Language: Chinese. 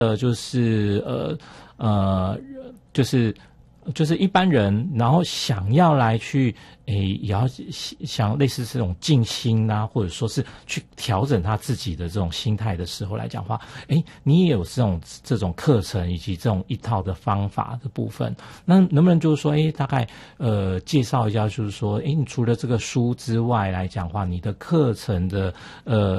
就是就是一般人，然后想要来去也要想类似这种静心啊，或者说是去调整他自己的这种心态的时候来讲话，你也有这种课程以及这种一套的方法的部分。那能不能就是说大概介绍一下，就是说你除了这个书之外来讲话，你的课程的